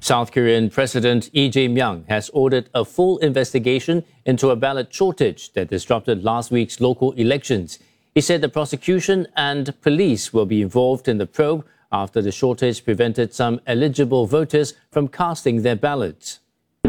South Korean President Lee Jae-myung has ordered a full investigation into a ballot shortage that disrupted last week's local elections. He said the prosecution and police will be involved in the probe after the shortage prevented some eligible voters from casting their ballots.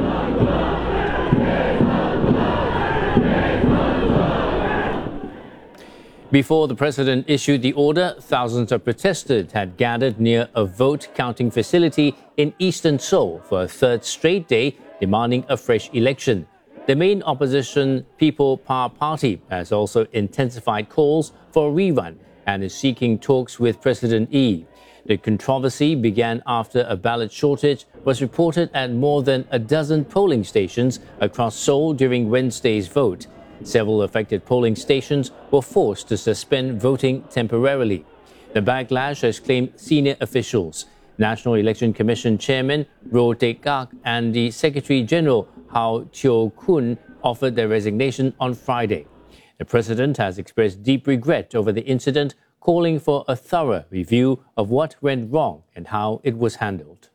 Before the president issued the order, thousands of protesters had gathered near a vote-counting facility in eastern Seoul for a third straight day, demanding a fresh election. The main opposition People Power Party has also intensified calls for a rerun and is seeking talks with President Lee. The controversy began after a ballot shortage was reported at more than a dozen polling stations across Seoul during Wednesday's vote. Several affected polling stations were forced to suspend voting temporarily. The backlash has claimed senior officials. National Election Commission Chairman Roh Tae-gak and the Secretary General Hao Kyo-kun offered their resignation on Friday. The president has expressed deep regret over the incident, calling for a thorough review of what went wrong and how it was handled.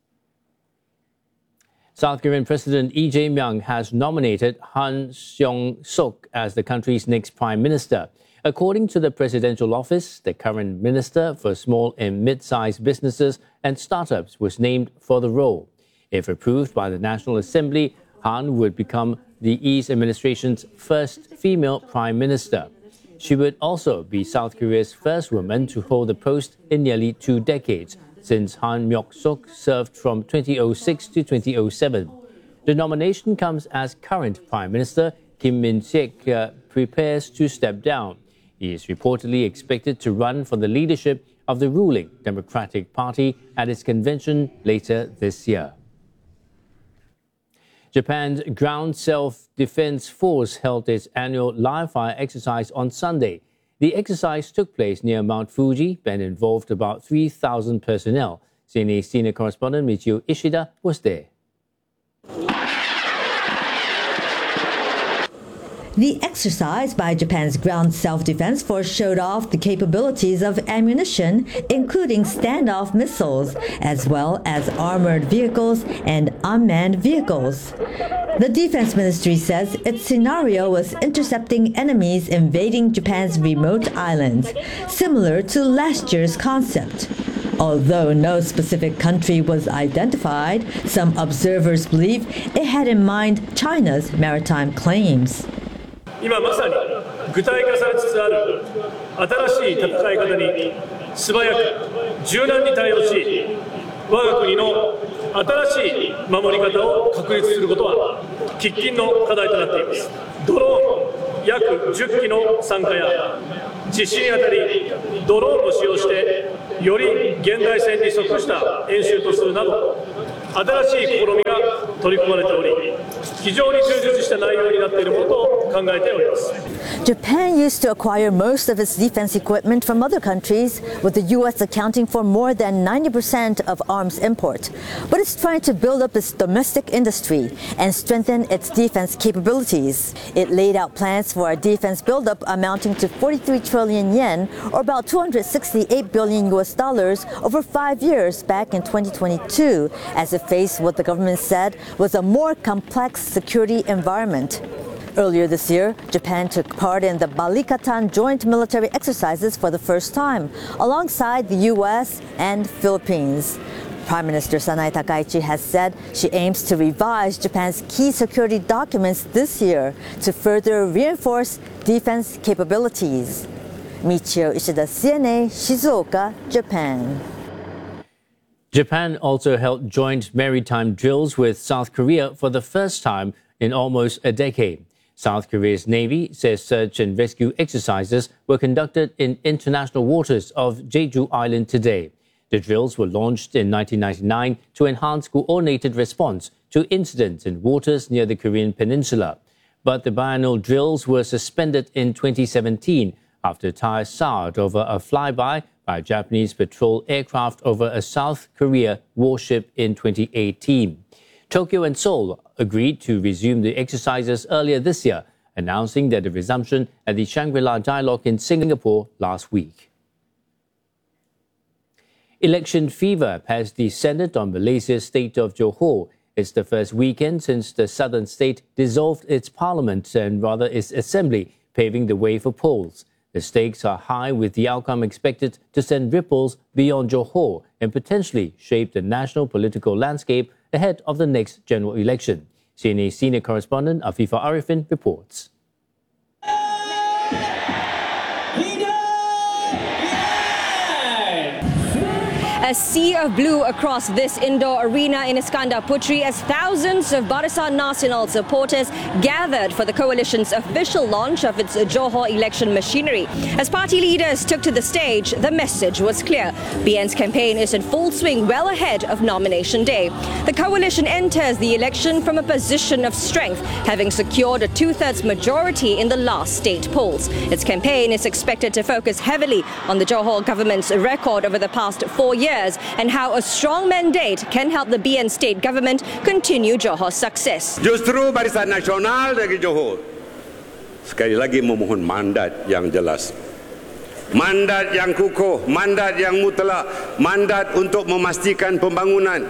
South Korean President Lee Jae-myung has nominated Han Seong-suk as the country's next prime minister. According to the presidential office, the current minister for small and mid-sized businesses and startups was named for the role. If approved by the National Assembly, Han would become the Lee's administration's first female prime minister. She would also be South Korea's first woman to hold the post in nearly 2 decades, since Han Myok-suk served from 2006 to 2007. The nomination comes as current Prime Minister Kim Min-sik prepares to step down. He is reportedly expected to run for the leadership of the ruling Democratic Party at its convention later this year. Japan's Ground Self-Defense Force held its annual live-fire exercise on Sunday. The exercise took place near Mount Fuji and involved about 3,000 personnel. CNA senior correspondent Michio Ishida was there. The exercise by Japan's Ground Self-Defense Force showed off the capabilities of ammunition, including standoff missiles, as well as armored vehicles and unmanned vehicles. The Defense Ministry says its scenario was intercepting enemies invading Japan's remote islands, similar to last year's concept. Although no specific country was identified, some observers believe it had in mind China's maritime claims. 今まさに具体化されつつある新しい戦い方に素早く柔軟に対応し、我が国の新しい守り方を確立することは喫緊の課題となっています。ドローン約10機の参加や実施にあたりドローンを使用してより現代戦に即した演習とするなど新しい試みが取り組まれており、非常に充実した内容になっているものと考えております。 Japan used to acquire most of its defense equipment from other countries, with the U.S. accounting for more than 90% of arms import. But it's trying to build up its domestic industry and strengthen its defense capabilities. It laid out plans for a defense buildup amounting to 43 trillion yen, or about $268 billion over 5 years back in 2022, as it faced what the government said was a more complex security environment. Earlier this year, Japan took part in the Balikatan joint military exercises for the first time, alongside the U.S. and Philippines. Prime Minister Sanae Takaichi has said she aims to revise Japan's key security documents this year to further reinforce defense capabilities. Michio Ishida, CNA, Shizuoka, Japan. Japan also held joint maritime drills with South Korea for the first time in almost a decade. South Korea's Navy says search and rescue exercises were conducted in international waters of Jeju Island today. The drills were launched in 1999 to enhance coordinated response to incidents in waters near the Korean peninsula. But the biannual drills were suspended in 2017 after tires soured over a flyby by a Japanese patrol aircraft over a South Korea warship in 2018. Tokyo and Seoul agreed to resume the exercises earlier this year, announcing their resumption at the Shangri-La Dialogue in Singapore last week. Election fever has descended on Malaysia's state of Johor. It's the first weekend since the southern state dissolved its parliament and rather its assembly, paving the way for polls. The stakes are high, with the outcome expected to send ripples beyond Johor and potentially shape the national political landscape ahead of the next general election. CNA senior correspondent Afifah Arifin reports. A sea of blue across this indoor arena in Iskandar Puteri as thousands of Barisan Nasional supporters gathered for the coalition's official launch of its Johor election machinery. As party leaders took to the stage, the message was clear. BN's campaign is in full swing well ahead of nomination day. The coalition enters the election from a position of strength, having secured a two-thirds majority in the last state polls. Its campaign is expected to focus heavily on the Johor government's record over the past 4 years and how a strong mandate can help the BN state government continue Johor's success. Justru Barisan Nasional dari Johor sekali lagi memohon mandat yang jelas. Mandat yang kukuh, mandat yang mutlak, mandat untuk memastikan pembangunan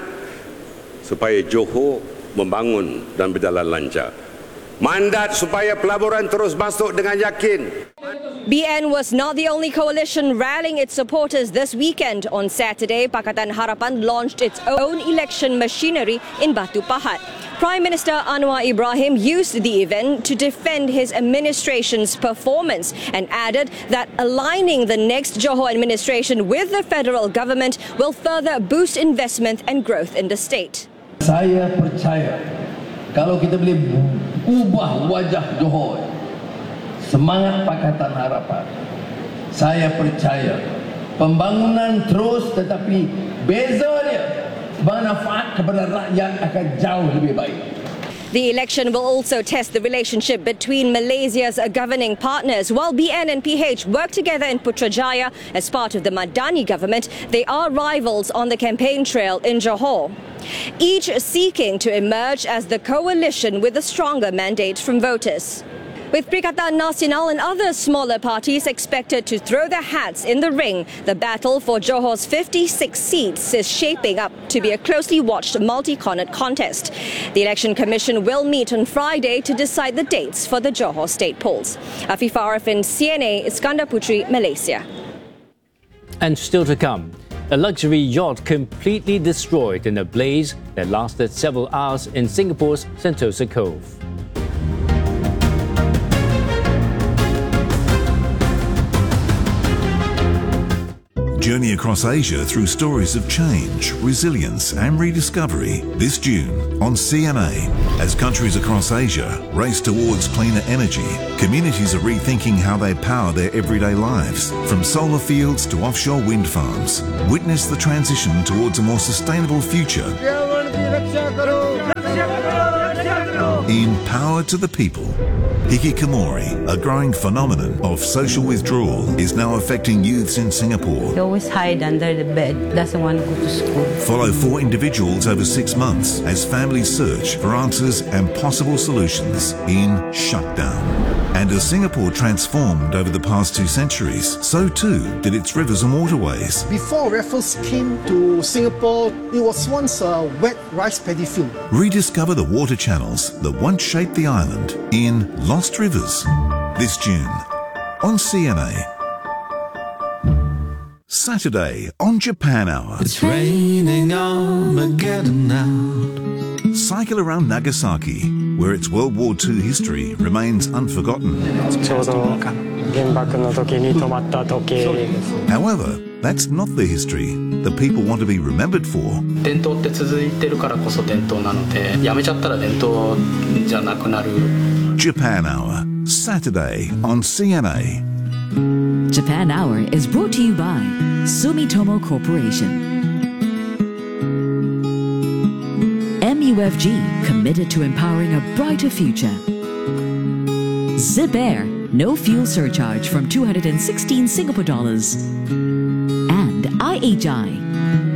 supaya Johor membangun dan berjalan lancar. Mandat supaya pelaburan terus masuk dengan yakin. BN was not the only coalition rallying its supporters this weekend. On Saturday, Pakatan Harapan launched its own election machinery in Batu Pahat. Prime Minister Anwar Ibrahim used the event to defend his administration's performance and added that aligning the next Johor administration with the federal government will further boost investment and growth in the state. Saya percaya kalau kita boleh ubah wajah Johor, semangat Pakatan Harapan, saya percaya pembangunan terus, tetapi beza dia manfaat kepada rakyat akan jauh lebih baik. The election will also test the relationship between Malaysia's governing partners. While BN and PH work together in Putrajaya as part of the Madani government, they are rivals on the campaign trail in Johor, each seeking to emerge as the coalition with a stronger mandate from voters. With Perikatan Nasional and other smaller parties expected to throw their hats in the ring, the battle for Johor's 56 seats is shaping up to be a closely watched multi-cornered contest. The Election Commission will meet on Friday to decide the dates for the Johor state polls. Afifah Arifin, CNA, Iskandar Puteri, Malaysia. And still to come, a luxury yacht completely destroyed in a blaze that lasted several hours in Singapore's Sentosa Cove. Journey across Asia through stories of change, resilience and rediscovery this June on CNA. As countries across Asia race towards cleaner energy, communities are rethinking how they power their everyday lives. From solar fields to offshore wind farms, witness the transition towards a more sustainable future. In Power to the People, hikikomori, a growing phenomenon of social withdrawal, is now affecting youths in Singapore. They always hide under the bed, doesn't want to go to school. Follow 4 individuals over 6 months as families search for answers and possible solutions in Shutdown. And as Singapore transformed over the past 2 centuries, so too did its rivers and waterways. Before Raffles came to Singapore, it was once a wet rice paddy field. Rediscover the water channels that once shaped the island in Lost Rivers this June on CNA. Saturday on Japan Hour. It's raining Armageddon now. Cycle around Nagasaki, where its World War II history remains unforgotten. However, that's not the history that people want to be remembered for. Japan Hour, Saturday on CNA. Japan Hour is brought to you by Sumitomo Corporation. MUFG, committed to empowering a brighter future. Zip Air, no fuel surcharge from 216 Singapore dollars. And IHI,